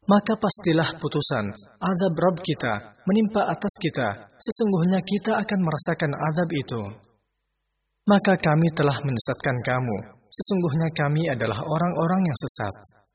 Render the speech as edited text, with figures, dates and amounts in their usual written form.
maka pastilah putusan, azab Rabb kita menimpa atas kita. Sesungguhnya kita akan merasakan azab itu. Maka kami telah menyesatkan kamu. Sesungguhnya kami adalah orang-orang yang sesat.